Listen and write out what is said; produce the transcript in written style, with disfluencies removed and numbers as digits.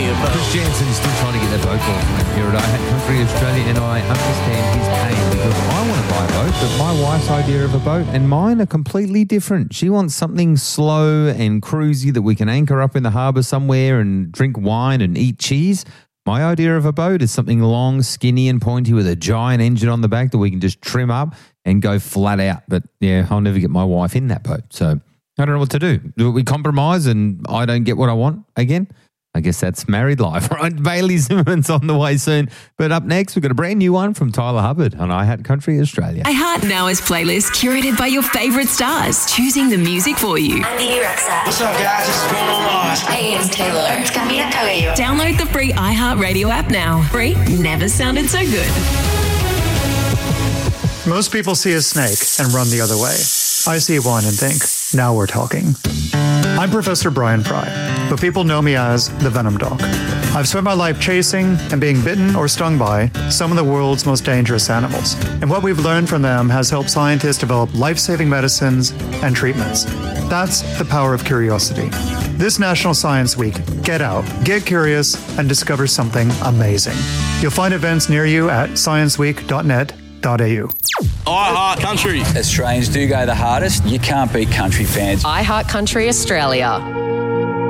Chris Jansen's still trying to get that vote off here at I Hat Country Australia, and I understand his pain because I want to buy a boat, but my wife's idea of a boat and mine are completely different. She wants something slow and cruisy that we can anchor up in the harbour somewhere and drink wine and eat cheese. My idea of a boat is something long, skinny and pointy with a giant engine on the back that we can just trim up and go flat out. But yeah, I'll never get my wife in that boat. So I don't know what to do. Do we compromise and I don't get what I want again? I guess that's married life, right? Bailey Zimmerman's on the way soon. But up next, we've got a brand new one from Tyler Hubbard on I Hat Country Australia. iHeart Now is playlist curated by your favourite stars, choosing the music for you. I'm Bibi Rexha. What's up, guys? This is Bruno Mars. Hey, it's Taylor. It's Camila Cabello. Download the free iHeart Radio app now. Free never sounded so good. Most people see a snake and run the other way. I see one and think, now we're talking. I'm Professor Brian Fry, but people know me as the Venom Doc. I've spent my life chasing and being bitten or stung by some of the world's most dangerous animals. And what we've learned from them has helped scientists develop life-saving medicines and treatments. That's the power of curiosity. This National Science Week, get out, get curious, and discover something amazing. You'll find events near you at scienceweek.net.au. iHeart Country. Australians do go the hardest. You can't beat country fans. iHeart Country Australia.